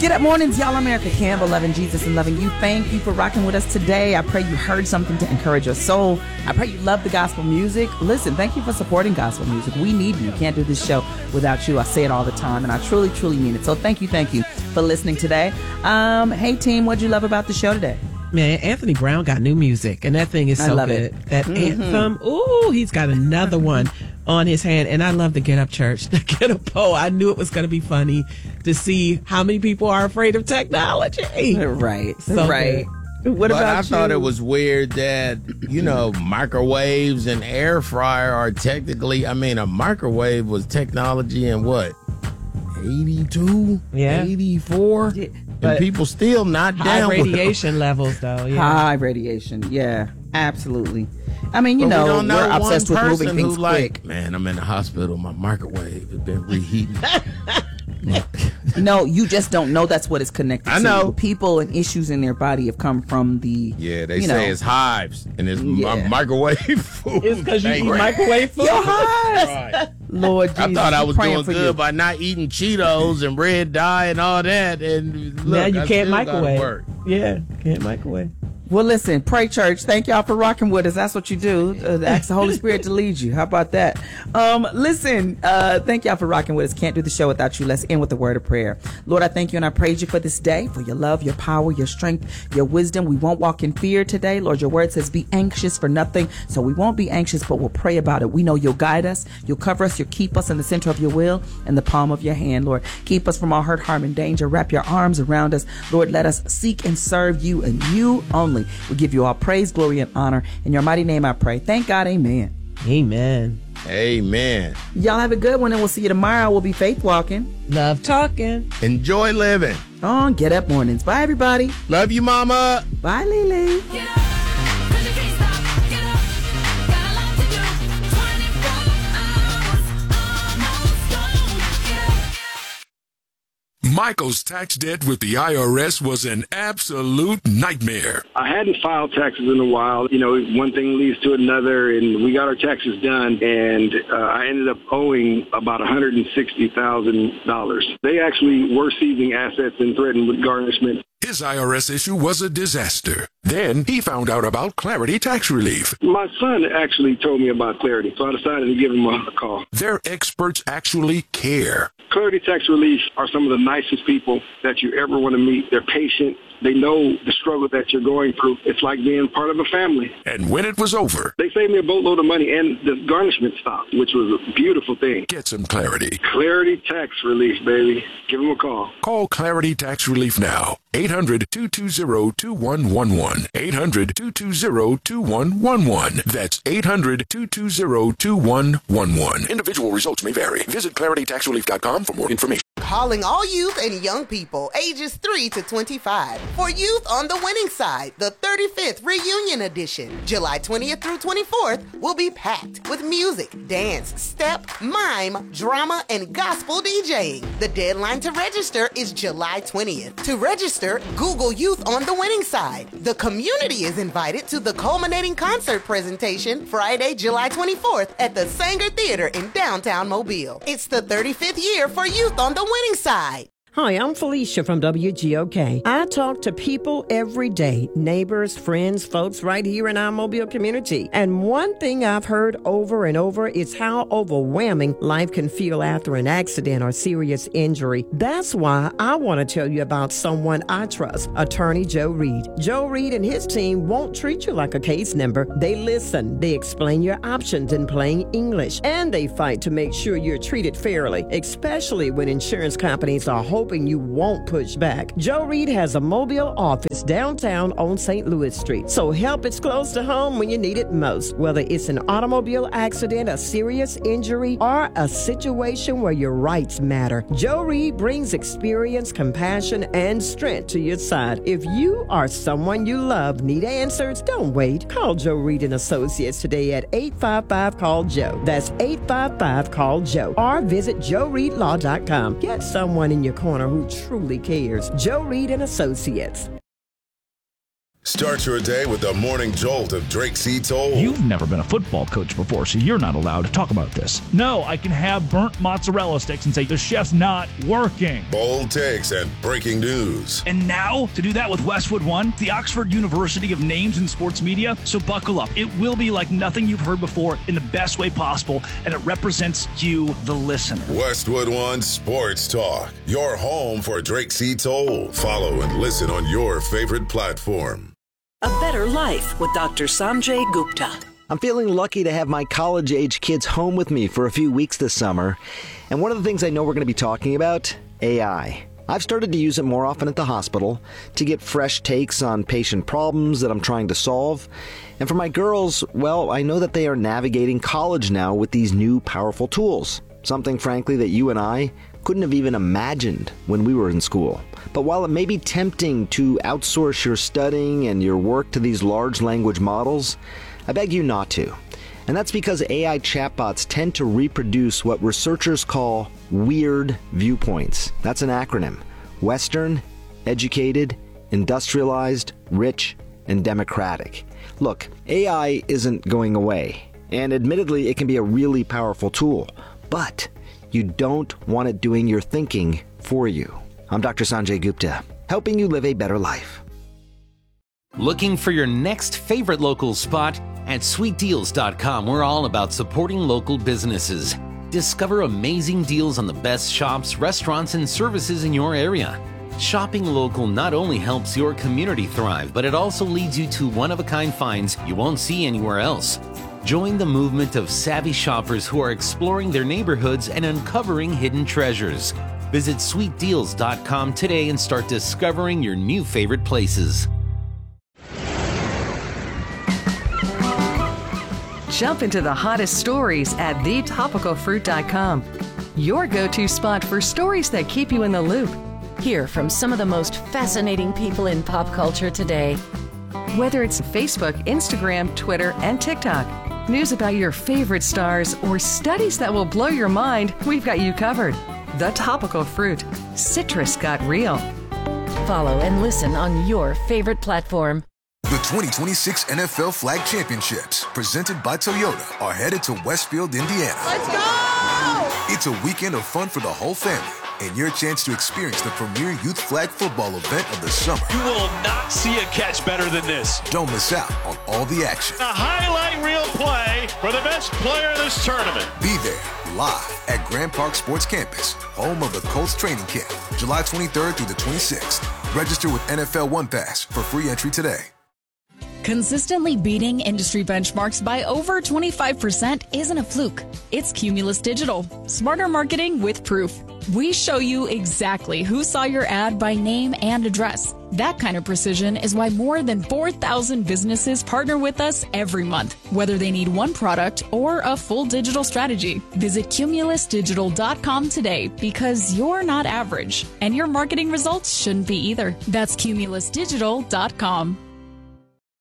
Get Up Mornings, y'all. I'm Erica Campbell, loving Jesus and loving you. Thank you for rocking with us today. I pray you heard something to encourage your soul. I pray you love the gospel music. Listen, thank you for supporting gospel music. We need you. Can't do this show without you. I say it all the time, and I truly, truly mean it. So thank you for listening today. Hey, team, what'd you love about the show today? Man, Anthony Brown got new music, and that thing is so good. That anthem, he's got another one on his hand, and I love the Get Up Church, the Get Up Poll. I knew it was going to be funny to see how many people are afraid of technology. Right, so right. Good. What about I thought it was weird that, microwaves and air fryer are technically, a microwave was technology in what? 82? Yeah. 84? Yeah. And people still not down high radiation levels, though. Yeah. High radiation, yeah, absolutely. We're obsessed with moving things quick. Man, I'm in the hospital. My microwave has been reheating. No, you just don't know that's what it's connected to. I know. People and issues in their body have come from the... Yeah, they say it's hives and it's microwave food. It's because you eat microwave food? Your hives! Right. Lord Jesus. I thought I was doing good by not eating Cheetos and red dye and all that. And look, now you can't microwave. Yeah, can't microwave. Well, listen, pray, church. Thank y'all for rocking with us. That's what you do. Ask the Holy Spirit to lead you. How about that? Thank y'all for rocking with us. Can't do the show without you. Let's end with a word of prayer. Lord, I thank you and I praise you for this day, for your love, your power, your strength, your wisdom. We won't walk in fear today. Lord, your word says be anxious for nothing. So we won't be anxious, but we'll pray about it. We know you'll guide us. You'll cover us. You'll keep us in the center of your will and the palm of your hand, Lord. Keep us from all hurt, harm, and danger. Wrap your arms around us. Lord, let us seek and serve you and you only. We give you all praise, glory, and honor. In your mighty name I pray. Thank God. Amen. Amen. Amen. Y'all have a good one, and we'll see you tomorrow. We'll be faith walking. Love talking. Enjoy living. On Get Up Mornings. Bye, everybody. Love you, Mama. Bye, Lily. Michael's tax debt with the IRS was an absolute nightmare. I hadn't filed taxes in a while. One thing leads to another, and we got our taxes done, and I ended up owing about $160,000. They actually were seizing assets and threatened with garnishment. His IRS issue was a disaster. Then he found out about Clarity Tax Relief. My son actually told me about Clarity, so I decided to give him a call. Their experts actually care. Clarity Tax Relief are some of the nicest people that you ever want to meet. They're patient. They know the struggle that you're going through. It's like being part of a family. And when it was over, they saved me a boatload of money, and the garnishment stopped, which was a beautiful thing. Get some clarity. Clarity Tax Relief, baby. Give them a call. Call Clarity Tax Relief now. 800-220-2111. 800-220-2111. That's 800-220-2111. Individual results may vary. Visit claritytaxrelief.com for more information. Calling all youth and young people ages 3 to 25. For Youth on the Winning Side, the 35th Reunion Edition. July 20th through 24th will be packed with music, dance, step, mime, drama, and gospel DJing. The deadline to register is July 20th. To register, Google Youth on the Winning Side. The community is invited to the culminating concert presentation Friday, July 24th at the Sanger Theater in downtown Mobile. It's the 35th year for Youth on the Winning Side. Hi, I'm Felicia from WGOK. I talk to people every day, neighbors, friends, folks right here in our Mobile community. And one thing I've heard over and over is how overwhelming life can feel after an accident or serious injury. That's why I want to tell you about someone I trust, Attorney Joe Reed. Joe Reed and his team won't treat you like a case number. They listen, they explain your options in plain English, and they fight to make sure you're treated fairly, especially when insurance companies are hoping you won't push back. Joe Reed has a Mobile office downtown on St. Louis Street, so help is close to home when you need it most. Whether it's an automobile accident, a serious injury, or a situation where your rights matter, Joe Reed brings experience, compassion, and strength to your side. If you or someone you love need answers, don't wait. Call Joe Reed and Associates today at 855-CALL-JOE. That's 855-CALL-JOE. Or visit joereedlaw.com. Get someone in your corner who truly cares. Joe Reed and Associates. Start your day with the morning jolt of Drake C. Toll. You've never been a football coach before, so you're not allowed to talk about this. No, I can have burnt mozzarella sticks and say the chef's not working. Bold takes and breaking news. And now, to do that with Westwood One, the Oxford University of Names in Sports Media. So buckle up. It will be like nothing you've heard before in the best way possible, and it represents you, the listener. Westwood One Sports Talk, your home for Drake C. Toll. Follow and listen on your favorite platform. A Better Life with Dr. Sanjay Gupta. I'm feeling lucky to have my college-age kids home with me for a few weeks this summer. And one of the things I know we're going to be talking about, AI. I've started to use it more often at the hospital to get fresh takes on patient problems that I'm trying to solve. And for my girls, well, I know that they are navigating college now with these new powerful tools. Something, frankly, that you and I couldn't have even imagined when we were in school. But while it may be tempting to outsource your studying and your work to these large language models, I beg you not to. And that's because AI chatbots tend to reproduce what researchers call weird viewpoints. That's an acronym. Western, educated, industrialized, rich, and democratic. Look, AI isn't going away. And admittedly, it can be a really powerful tool. But you don't want it doing your thinking for you. I'm Dr. Sanjay Gupta, helping you live a better life. Looking for your next favorite local spot? At sweetdeals.com, we're all about supporting local businesses. Discover amazing deals on the best shops, restaurants, and services in your area. Shopping local not only helps your community thrive, but it also leads you to one-of-a-kind finds you won't see anywhere else. Join the movement of savvy shoppers who are exploring their neighborhoods and uncovering hidden treasures. Visit sweetdeals.com today and start discovering your new favorite places. Jump into the hottest stories at thetopicalfruit.com. Your go-to spot for stories that keep you in the loop. Hear from some of the most fascinating people in pop culture today. Whether it's Facebook, Instagram, Twitter, and TikTok, news about your favorite stars, or studies that will blow your mind, we've got you covered. The Topical Fruit. Citrus got real. Follow and listen on your favorite platform. The 2026 NFL Flag Championships, presented by Toyota, are headed to Westfield, Indiana. Let's go! It's a weekend of fun for the whole family and your chance to experience the premier youth flag football event of the summer. You will not see a catch better than this. Don't miss out on all the action. A highlight reel play for the best player of this tournament. Be there live at Grand Park Sports Campus, home of the Colts training camp, July 23rd through the 26th. Register with NFL One Pass for free entry today. Consistently beating industry benchmarks by over 25% isn't a fluke. It's Cumulus Digital. Smarter marketing with proof. We show you exactly who saw your ad by name and address. That kind of precision is why more than 4,000 businesses partner with us every month, whether they need one product or a full digital strategy. Visit cumulusdigital.com today because you're not average, and your marketing results shouldn't be either. That's cumulusdigital.com.